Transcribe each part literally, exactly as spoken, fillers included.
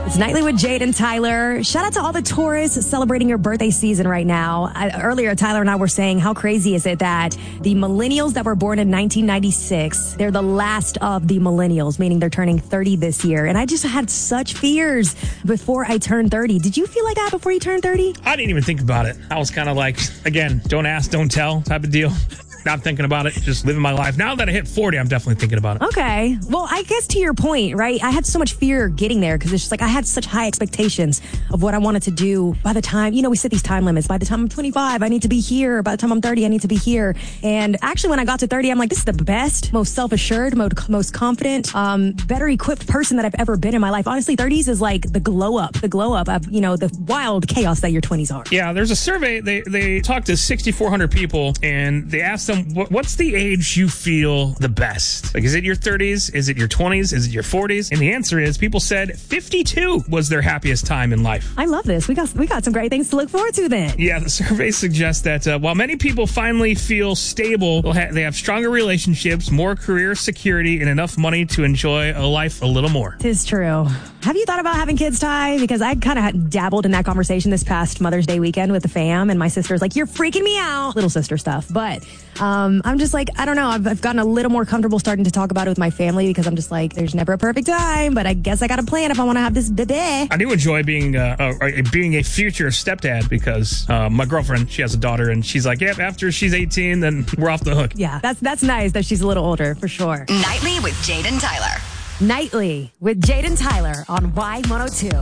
It's Nightly with Jade and Tyler. Shout out to all the Taurus celebrating your birthday season right now. I, earlier, Tyler and I were saying how crazy is it that the millennials that were born in nineteen ninety-six, they're the last of the millennials, meaning they're turning thirty this year. And I just had such fears before I turned thirty. Did you feel like that before you turned thirty? I didn't even think about it. I was kind of like, again, don't ask, don't tell type of deal. Not thinking about it, just living my life. Now that I hit forty, I'm definitely thinking about it. Okay. Well, I guess to your point, right? I had so much fear getting there because it's just like I had such high expectations of what I wanted to do by the time, you know, we set these time limits. By the time I'm twenty-five, I need to be here. By the time I'm thirty, I need to be here. And actually, when I got to thirty, I'm like, this is the best, most self-assured, most, most confident, um, better equipped person that I've ever been in my life. Honestly, thirties is like the glow up, the glow up of, you know, the wild chaos that your twenties are. Yeah, there's a survey. They, they talked to sixty-four hundred people and they asked them, what's the age you feel the best? Like, is it your thirties? Is it your twenties? Is it your forties? And the answer is people said fifty-two was their happiest time in life. I love this. We got we got some great things to look forward to then. Yeah, the survey suggests that uh, while many people finally feel stable, they'll ha- they have stronger relationships, more career security, and enough money to enjoy a life a little more. Tis true. Have you thought about having kids, Ty? Because I kind of dabbled in that conversation this past Mother's Day weekend with the fam, and my sister's like, you're freaking me out. Little sister stuff. But um, I'm just like, I don't know. I've, I've gotten a little more comfortable starting to talk about it with my family because I'm just like, there's never a perfect time, but I guess I got a plan if I want to have this baby. I do enjoy being uh, uh, being a future stepdad because uh, my girlfriend, she has a daughter, and she's like, yep, after she's eighteen, then we're off the hook. Yeah, that's that's nice that she's a little older, for sure. Nightly with Jade and Tyler. Nightly with Jade and Tyler on Y one oh two.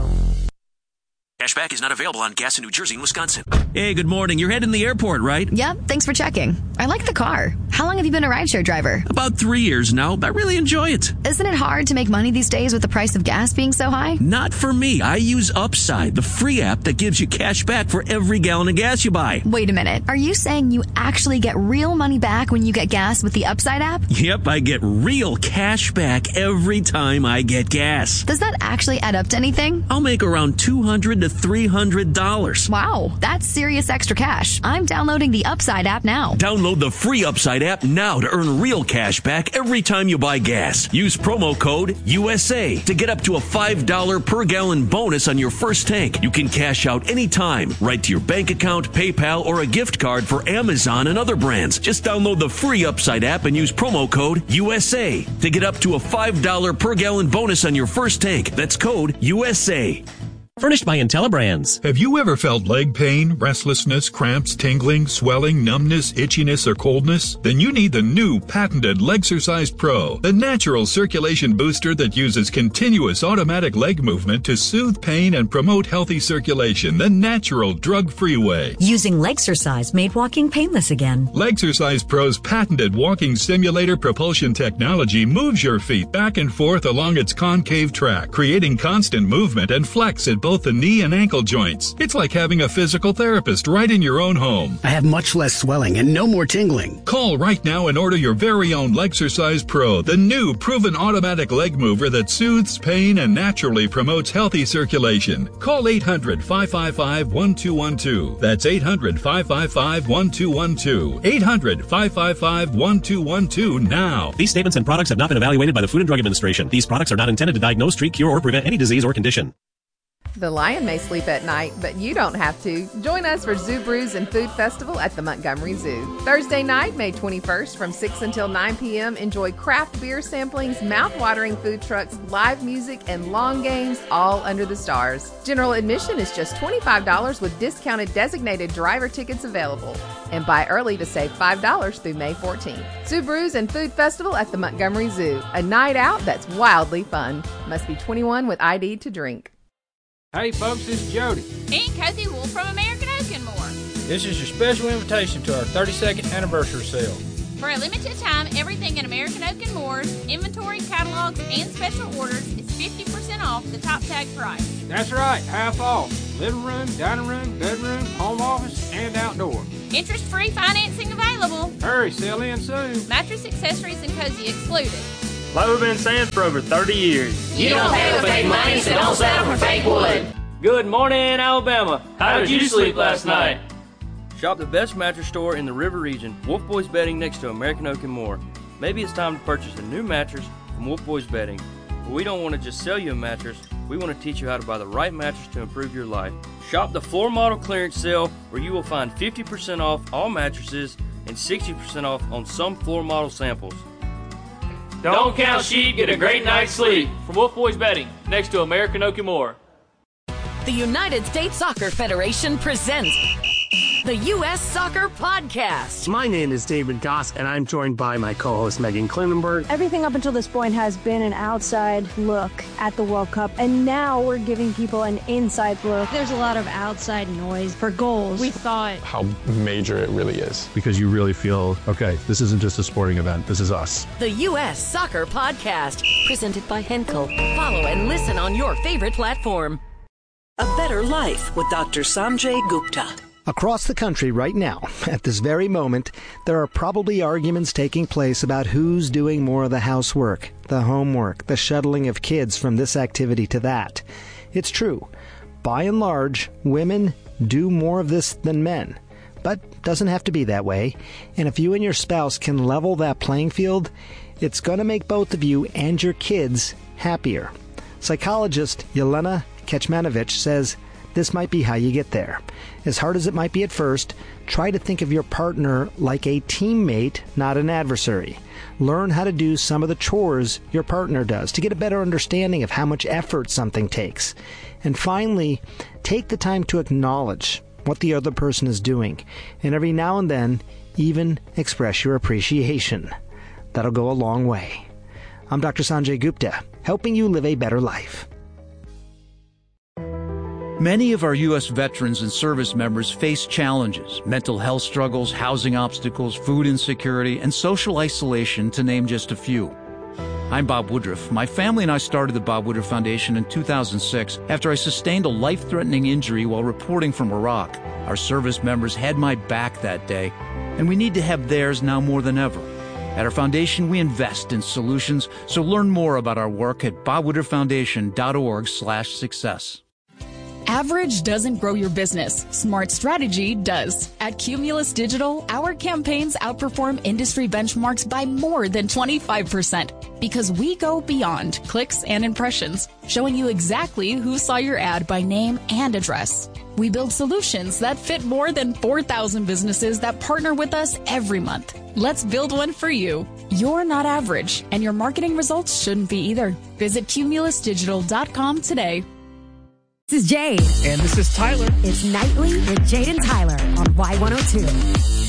Cashback is not available on gas in New Jersey and Wisconsin. Hey, good morning. You're heading to the airport, right? Yep, thanks for checking. I like the car. How long have you been a rideshare driver? About three years now. I really enjoy it. Isn't it hard to make money these days with the price of gas being so high? Not for me. I use Upside, the free app that gives you cash back for every gallon of gas you buy. Wait a minute. Are you saying you actually get real money back when you get gas with the Upside app? Yep, I get real cash back every time I get gas. Does that actually add up to anything? I'll make around two hundred to three hundred dollars. Wow, that's serious extra cash. I'm downloading the Upside app now. Download the free Upside app now to earn real cash back every time you buy gas. Use promo code U S A to get up to a five dollars per gallon bonus on your first tank. You can cash out anytime, right to your bank account, PayPal, or a gift card for Amazon and other brands. Just download the free Upside app and use promo code U S A to get up to a five dollars per gallon bonus on your first tank. That's code U S A. Furnished by IntelliBrands. Have you ever felt leg pain, restlessness, cramps, tingling, swelling, numbness, itchiness, or coldness? Then you need the new patented Legsercise Pro, the natural circulation booster that uses continuous automatic leg movement to soothe pain and promote healthy circulation the natural drug-free way. Using Legsercise made walking painless again. Legsercise Pro's patented walking simulator propulsion technology moves your feet back and forth along its concave track, creating constant movement and flex at both the knee and ankle joints. It's like having a physical therapist right in your own home. I have much less swelling and no more tingling. Call right now and order your very own Legsercise Pro, the new proven automatic leg mover that soothes pain and naturally promotes healthy circulation. Call eight hundred, five five five, one two one two. That's eight hundred, five five five, one two one two. eight hundred, five five five, one two one two now. These statements and products have not been evaluated by the Food and Drug Administration. These products are not intended to diagnose, treat, cure, or prevent any disease or condition. The lion may sleep at night, but you don't have to. Join us for Zoo Brews and Food Festival at the Montgomery Zoo. Thursday night, May twenty-first, from six until nine p.m., enjoy craft beer samplings, mouth-watering food trucks, live music, and long games, all under the stars. General admission is just twenty-five dollars with discounted designated driver tickets available. And buy early to save five dollars through May fourteenth. Zoo Brews and Food Festival at the Montgomery Zoo. A night out that's wildly fun. Must be twenty-one with I D to drink. Hey folks, this is Jody. And Cozy Wolf from American Oak and More. This is your special invitation to our thirty-second anniversary sale. For a limited time, everything in American Oak and Moore's inventory, catalogs, and special orders is fifty percent off the top tag price. That's right, half off. Living room, dining room, bedroom, home office, and outdoor. Interest-free financing available. Hurry, sell in soon. Mattress, accessories, and cozy excluded. Like we've been saying for over thirty years. You don't pay with fake money, so don't settle for fake wood. Good morning, Alabama. How did you sleep last night? Shop the best mattress store in the River region, Wolf Boys Bedding, next to American Oak and More. Maybe it's time to purchase a new mattress from Wolf Boys Bedding. But we don't want to just sell you a mattress, We want to teach you how to buy the right mattress to improve your life. Shop the floor model clearance sale where you will find fifty percent off all mattresses and sixty percent off on some floor model samples. Don't count sheep, get a great night's sleep. From Wolf Boys Betting, next to American Oak and More. The United States Soccer Federation presents the U S Soccer Podcast. My name is David Goss, and I'm joined by my co-host Megan Klinenberg. Everything up until this point has been an outside look at the World Cup, and now we're giving people an inside look. There's a lot of outside noise for goals. We thought how major it really is. Because you really feel, okay, this isn't just a sporting event, this is us. The U S Soccer Podcast, presented by Henkel. Follow and listen on your favorite platform. A Better Life with Doctor Sanjay Gupta. Across the country right now, at this very moment, there are probably arguments taking place about who's doing more of the housework, the homework, the shuttling of kids from this activity to that. It's true. By and large, women do more of this than men. But doesn't have to be that way. And if you and your spouse can level that playing field, it's going to make both of you and your kids happier. Psychologist Yelena Kecmanovic says this might be how you get there. As hard as it might be at first, try to think of your partner like a teammate, not an adversary. Learn how to do some of the chores your partner does to get a better understanding of how much effort something takes. And finally, take the time to acknowledge what the other person is doing. And every now and then, even express your appreciation. That'll go a long way. I'm Doctor Sanjay Gupta, helping you live a better life. Many of our U S veterans and service members face challenges, mental health struggles, housing obstacles, food insecurity, and social isolation, to name just a few. I'm Bob Woodruff. My family and I started the Bob Woodruff Foundation in two thousand six after I sustained a life-threatening injury while reporting from Iraq. Our service members had my back that day, and we need to have theirs now more than ever. At our foundation, we invest in solutions, so learn more about our work at bob woodruff foundation dot org slash success. Average doesn't grow your business. Smart strategy does. At Cumulus Digital, our campaigns outperform industry benchmarks by more than twenty-five percent because we go beyond clicks and impressions, showing you exactly who saw your ad by name and address. We build solutions that fit more than four thousand businesses that partner with us every month. Let's build one for you. You're not average, and your marketing results shouldn't be either. Visit cumulus digital dot com today. This is Jade. And this is Tyler. It's Nightly with Jade and Tyler on Y one oh two.